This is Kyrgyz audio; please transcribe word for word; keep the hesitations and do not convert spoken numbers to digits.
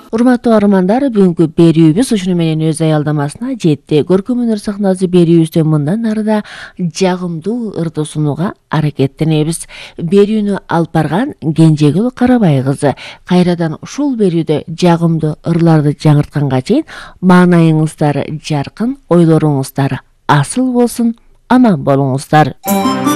Урматтуу армандар, бүгүнкү берүүбүз ушуну менен өз аялдамасына жетти. Көркөм өнөр сахнасы берүүбүздө мындан арыда жагымдуу ырды сунууга аракеттенебиз. Берүүнү алып барган Кенжегүл Карабай кызы. Кайрадан ушул берүүдө жагымдуу ырларды жаңыртканга чейин маанайыңыздар жаркын, ойлоруңуздар асыл болсун, аман болуңуздар.